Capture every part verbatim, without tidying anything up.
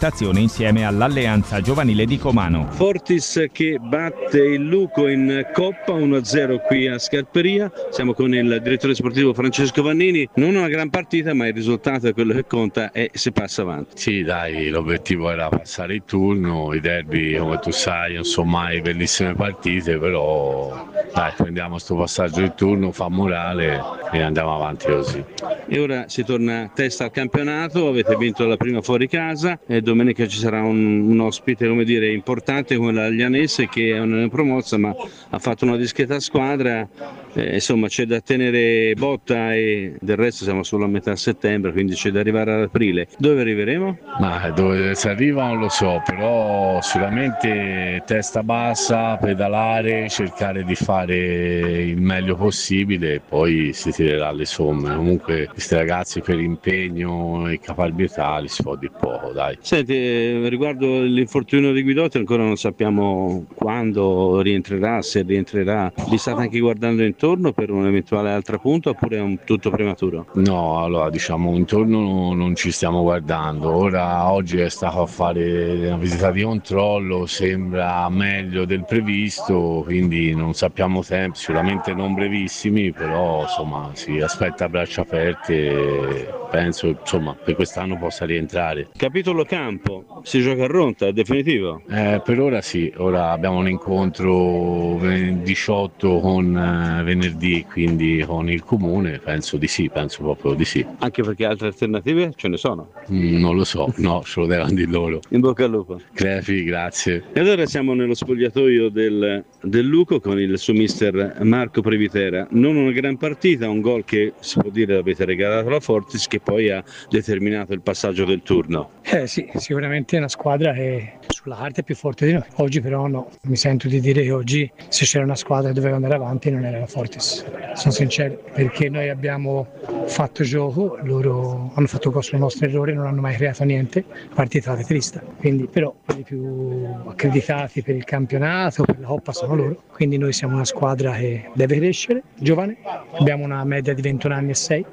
prestazione insieme all'Alleanza Giovanile di Comano. Fortis che batte il Luco in Coppa uno a zero qui a Scarperia. Siamo con il direttore sportivo Francesco Vannini. Non una gran partita, ma il risultato è quello che conta e si passa avanti. Sì, dai, l'obiettivo era passare il turno. I derby, come tu sai, non sono mai bellissime partite, però dai, prendiamo sto passaggio di turno, fa morale e andiamo avanti così. E ora si torna testa al campionato, avete vinto la prima fuori casa e domenica ci sarà un, un ospite, come dire, importante come la Lianese, che è una promossa ma ha fatto una discreta squadra, eh, insomma c'è da tenere botta e del resto siamo solo a metà settembre, quindi c'è da arrivare ad aprile. Dove arriveremo? Ma dove si arriva non lo so, però sicuramente testa bassa, pedalare, cercare di fare il meglio possibile e poi si tirerà le somme. Comunque questi ragazzi per impegno e caparbietà li si può di poco, dai. Senti, riguardo l'infortunio di Guidotti ancora non sappiamo quando rientrerà, se rientrerà. Vi state anche guardando intorno per un'eventuale altra punta oppure è un tutto prematuro? No, allora diciamo intorno non ci stiamo guardando. Ora oggi è stato a fare una visita di controllo, sembra meglio del previsto, quindi non sappiamo tempi, sicuramente non brevissimi, però insomma si aspetta a braccia aperte e penso insomma per quest'anno possa rientrare. Capitolo campo, si gioca a Ronta, è definitivo? Eh, per ora sì, ora abbiamo un incontro diciotto con eh, venerdì, quindi con il comune, penso di sì, penso proprio di sì. Anche perché altre alternative ce ne sono? Mm, non lo so, no, ce lo devono di loro. In bocca al lupo. Crepi, grazie. E allora siamo nello spogliatoio del, del Luco con il suo mister Marco Previtera. Non una gran partita, un gol che si può dire l'avete regalato alla Fortis, che poi ha determinato il passaggio del turno. Eh sì, sicuramente è una squadra che sulla carta è più forte di noi. Oggi però no, mi sento di dire che oggi se c'era una squadra che doveva andare avanti non era la Fortis. Sono sincero, perché noi abbiamo fatto gioco, loro hanno fatto gol sui nostri errori, non hanno mai creato niente, partita trista. Quindi però quelli più accreditati per il campionato, per la Coppa sono loro. Quindi noi siamo una squadra che deve crescere, giovane, abbiamo una media di ventuno anni e sei,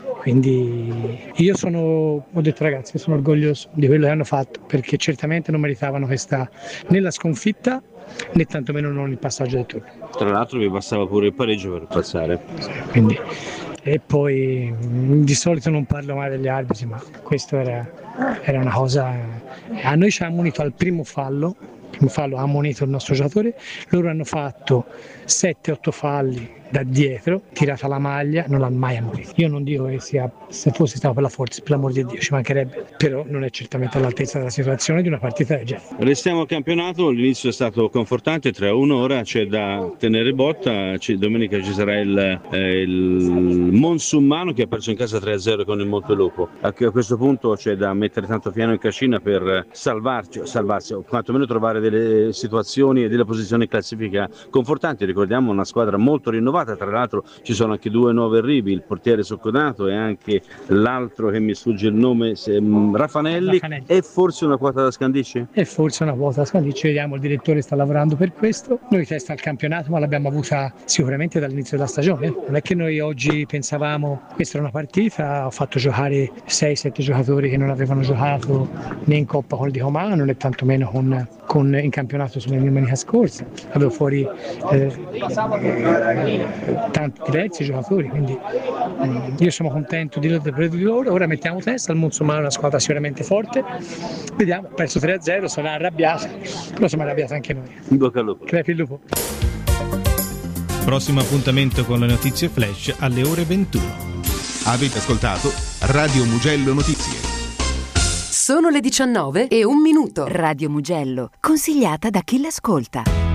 quindi io sono, ho detto ragazzi, sono orgoglioso di quello che hanno fatto, perché certamente non meritavano questa né la sconfitta né tantomeno non il passaggio del turno. Tra l'altro vi passava pure il pareggio per passare. Quindi, e poi di solito non parlo mai degli arbitri, ma questo era, era una cosa, a noi ci ha ammonito al primo fallo, il primo fallo ha ammonito il nostro giocatore, loro hanno fatto sette otto falli da dietro, tirata la maglia, non l'ha mai ammonito. Io non dico che sia, se fosse stato per la Forza, per l'amor di Dio, ci mancherebbe, però non è certamente all'altezza della situazione di una partita del genere. Restiamo al campionato, l'inizio è stato confortante, tre a uno, ora c'è da tenere botta, domenica ci sarà il, eh, il Monsummano che ha perso in casa tre a zero con il Montelupo. A questo punto c'è da mettere tanto piano in cascina per salvarci, salvarsi o quantomeno trovare delle situazioni e delle posizioni in classifica confortanti. Ricordiamo una squadra molto rinnovata, tra l'altro ci sono anche due nuovi arrivi, il portiere Soccodato e anche l'altro che mi sfugge il nome, se, Raffanelli. Raffanelli. È forse una quota da Scandicci? È forse una quota da Scandicci, vediamo, il direttore sta lavorando per questo. Noi testa al campionato, ma l'abbiamo avuta sicuramente dall'inizio della stagione. Non è che noi oggi pensavamo questa era una partita, ho fatto giocare sei sette giocatori che non avevano giocato né in Coppa con il di Comano né tantomeno con, con in campionato sulla domenica scorsa. Avevo fuori eh, tanti diversi giocatori, quindi mh, io sono contento di, di loro. Ora mettiamo testa, il Monsummano è una squadra sicuramente forte, vediamo, perso tre a zero, sarà arrabbiato, però siamo arrabbiati anche noi. In bocca al lupo. Crepi il lupo. Prossimo appuntamento con le notizie flash alle ore ventuno. Avete ascoltato Radio Mugello Notizie. Sono le diciannove e un minuto. Radio Mugello, consigliata da chi l'ascolta.